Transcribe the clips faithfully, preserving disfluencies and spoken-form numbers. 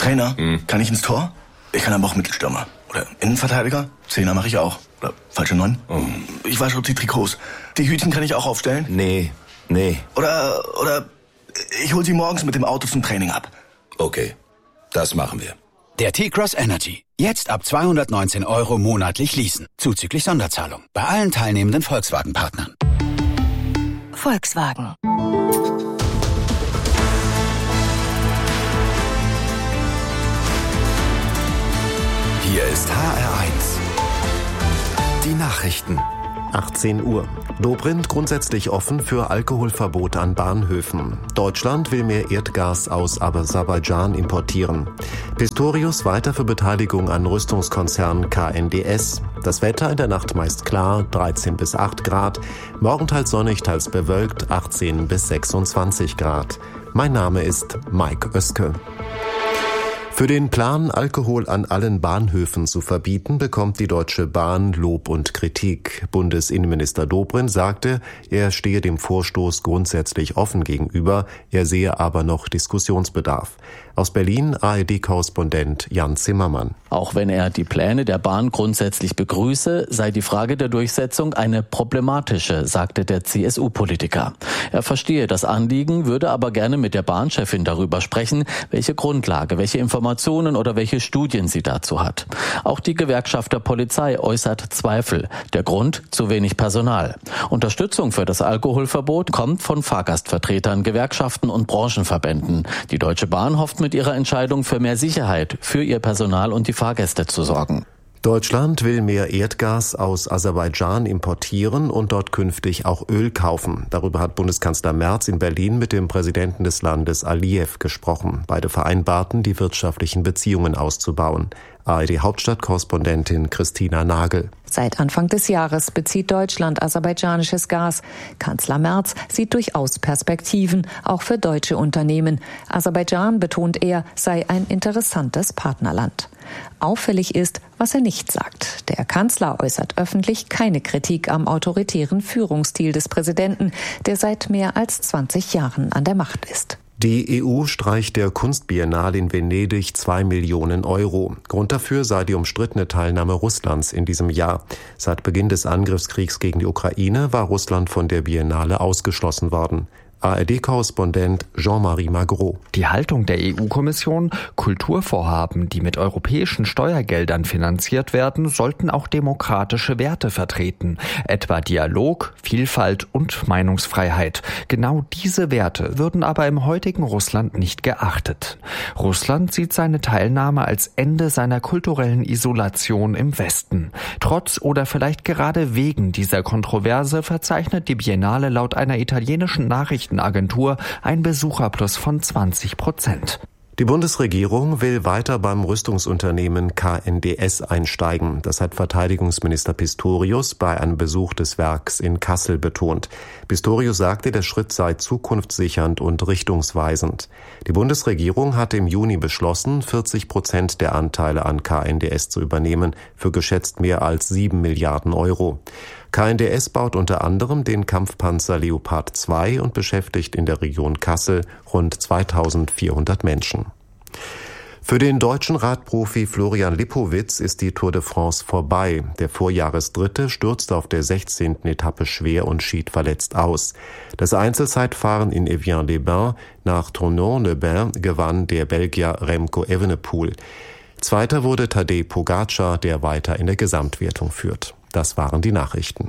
Trainer, Hm. kann ich ins Tor? Ich kann aber auch Mittelstürmer. Oder Innenverteidiger? Zehner mache ich auch. Oder falsche Neun? Oh. Ich wasche die Trikots. Die Hütchen kann ich auch aufstellen? Nee, nee. Oder, oder ich hol sie morgens mit dem Auto zum Training ab. Okay, das machen wir. Der T-Cross Energy. Jetzt ab zweihundertneunzehn Euro monatlich leasen. Zuzüglich Sonderzahlung. Bei allen teilnehmenden Volkswagen-Partnern. Volkswagen. Hier ist H R eins. Die Nachrichten. achtzehn Uhr. Dobrindt grundsätzlich offen für Alkoholverbot an Bahnhöfen. Deutschland will mehr Erdgas aus Aserbaidschan importieren. Pistorius weiter für Beteiligung an Rüstungskonzern K N D S. Das Wetter in der Nacht meist klar, dreizehn bis acht Grad. Morgen teils sonnig, teils bewölkt, achtzehn bis sechsundzwanzig Grad. Mein Name ist Mike Oeske. Für den Plan, Alkohol an allen Bahnhöfen zu verbieten, bekommt die Deutsche Bahn Lob und Kritik. Bundesinnenminister Dobrindt sagte, er stehe dem Vorstoß grundsätzlich offen gegenüber, er sehe aber noch Diskussionsbedarf. Aus Berlin A R D-Korrespondent Jan Zimmermann. Auch wenn er die Pläne der Bahn grundsätzlich begrüße, sei die Frage der Durchsetzung eine problematische, sagte der C S U-Politiker. Er verstehe das Anliegen, würde aber gerne mit der Bahnchefin darüber sprechen, welche Grundlage, welche Informationen oder welche Studien sie dazu hat. Auch die Gewerkschaft der Polizei äußert Zweifel. Der Grund: zu wenig Personal. Unterstützung für das Alkoholverbot kommt von Fahrgastvertretern, Gewerkschaften und Branchenverbänden. Die Deutsche Bahn hofft mit ihrer Entscheidung für mehr Sicherheit für ihr Personal und die Fahrgäste zu sorgen. Deutschland will mehr Erdgas aus Aserbaidschan importieren und dort künftig auch Öl kaufen. Darüber hat Bundeskanzler Merz in Berlin mit dem Präsidenten des Landes Aliyev gesprochen. Beide vereinbarten, die wirtschaftlichen Beziehungen auszubauen. A R D-Hauptstadtkorrespondentin Christina Nagel. Seit Anfang des Jahres bezieht Deutschland aserbaidschanisches Gas. Kanzler Merz sieht durchaus Perspektiven, auch für deutsche Unternehmen. Aserbaidschan, betont er, sei ein interessantes Partnerland. Auffällig ist, was er nicht sagt. Der Kanzler äußert öffentlich keine Kritik am autoritären Führungsstil des Präsidenten, der seit mehr als zwanzig Jahren an der Macht ist. Die E U streicht der Kunstbiennale in Venedig zwei Millionen Euro. Grund dafür sei die umstrittene Teilnahme Russlands in diesem Jahr. Seit Beginn des Angriffskriegs gegen die Ukraine war Russland von der Biennale ausgeschlossen worden. A R D-Korrespondent Jean-Marie Magro. Die Haltung der E U-Kommission: Kulturvorhaben, die mit europäischen Steuergeldern finanziert werden, sollten auch demokratische Werte vertreten, etwa Dialog, Vielfalt und Meinungsfreiheit. Genau diese Werte würden aber im heutigen Russland nicht geachtet. Russland sieht seine Teilnahme als Ende seiner kulturellen Isolation im Westen. Trotz oder vielleicht gerade wegen dieser Kontroverse verzeichnet die Biennale laut einer italienischen Nachrichtenagentur ein Besucherplus von zwanzig Prozent. Die Bundesregierung will weiter beim Rüstungsunternehmen K N D S einsteigen. Das hat Verteidigungsminister Pistorius bei einem Besuch des Werks in Kassel betont. Pistorius sagte, der Schritt sei zukunftssichernd und richtungsweisend. Die Bundesregierung hatte im Juni beschlossen, vierzig Prozent der Anteile an K N D S zu übernehmen, für geschätzt mehr als sieben Milliarden Euro. K N D S baut unter anderem den Kampfpanzer Leopard zwei und beschäftigt in der Region Kassel rund zweitausendvierhundert Menschen. Für den deutschen Radprofi Florian Lipowitz ist die Tour de France vorbei. Der Vorjahresdritte stürzte auf der sechzehnten Etappe schwer und schied verletzt aus. Das Einzelzeitfahren in Evian-les-Bains nach Thonon-les-Bains gewann der Belgier Remco Evenepoel. Zweiter wurde Tadej Pogačar, der weiter in der Gesamtwertung führt. Das waren die Nachrichten.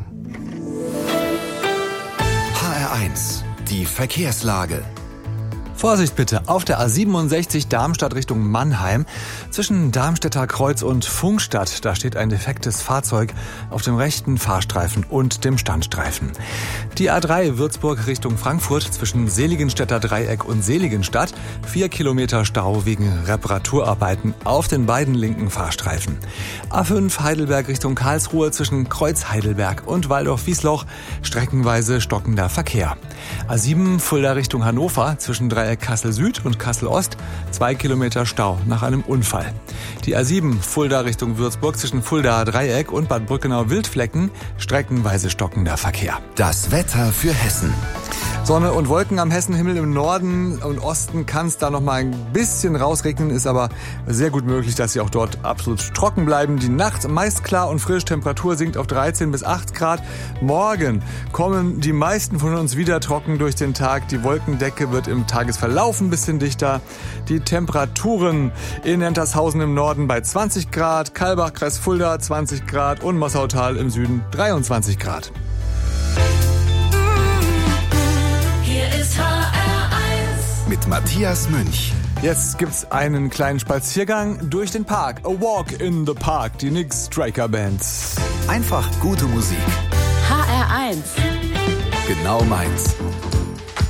H R eins, die Verkehrslage. Vorsicht bitte, auf der A siebenundsechzig Darmstadt Richtung Mannheim. Zwischen Darmstädter Kreuz und Funkstadt, da steht ein defektes Fahrzeug auf dem rechten Fahrstreifen und dem Standstreifen. Die A drei Würzburg Richtung Frankfurt zwischen Seligenstädter Dreieck und Seligenstadt. Vier Kilometer Stau wegen Reparaturarbeiten auf den beiden linken Fahrstreifen. A fünf Heidelberg Richtung Karlsruhe zwischen Kreuz Heidelberg und Waldorf-Wiesloch. Streckenweise stockender Verkehr. A sieben Fulda Richtung Hannover zwischen Dreieck Kassel Süd und Kassel Ost, zwei Kilometer Stau nach einem Unfall. Die A sieben Fulda Richtung Würzburg zwischen Fulda Dreieck und Bad Brückenau Wildflecken, streckenweise stockender Verkehr. Das Wetter für Hessen. Sonne und Wolken am Hessenhimmel. Im Norden und Osten kann es da noch mal ein bisschen rausregnen, ist aber sehr gut möglich, dass sie auch dort absolut trocken bleiben. Die Nacht meist klar und frisch, Temperatur sinkt auf dreizehn bis acht Grad. Morgen kommen die meisten von uns wieder trocken durch den Tag. Die Wolkendecke wird im Tagesverlauf ein bisschen dichter. Die Temperaturen in Nentershausen im Norden bei zwanzig Grad, Kalbach, Kreis Fulda zwanzig Grad und Mossautal im Süden dreiundzwanzig Grad. H R eins mit Matthias Münch. Jetzt gibt's einen kleinen Spaziergang durch den Park. A Walk in the Park, die Nick Striker Band. Einfach gute Musik. H R eins. Genau meins.